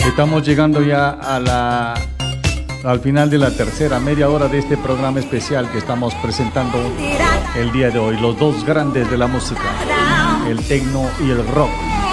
Estamos llegando ya al final de la tercera media hora de este programa especial que estamos presentando el día de hoy. Los dos grandes de la música, el techno y el rock.